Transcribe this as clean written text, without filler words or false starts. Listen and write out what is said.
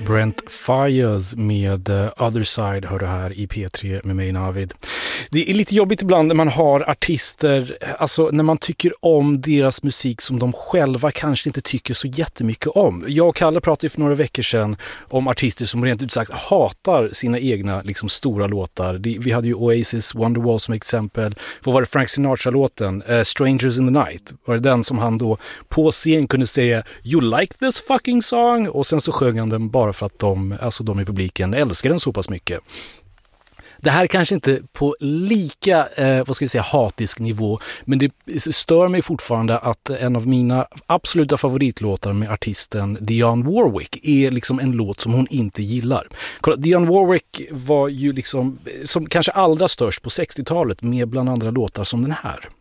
Brent Faiyaz med Other Side hör du här i P3 med mig Navid. Det är lite jobbigt ibland när man har artister, alltså när man tycker om deras musik som de själva kanske inte tycker så jättemycket om. Jag och Kalle pratade för några veckor sedan om artister som rent ut sagt hatar sina egna liksom stora låtar. Vi hade ju Oasis Wonderwall som exempel. Vad var det Frank Sinatra-låten? Strangers in the Night. Var det den som han då på scen kunde säga You like this fucking song? Och sen så sjöng han den bara för att de i publiken älskar den så pass mycket. Det här kanske inte på lika hatisk nivå, men det stör mig fortfarande att en av mina absoluta favoritlåtar med artisten Dionne Warwick är liksom en låt som hon inte gillar. Dionne Warwick var ju liksom som kanske allra störst på 60-talet med bland andra låtar som den här.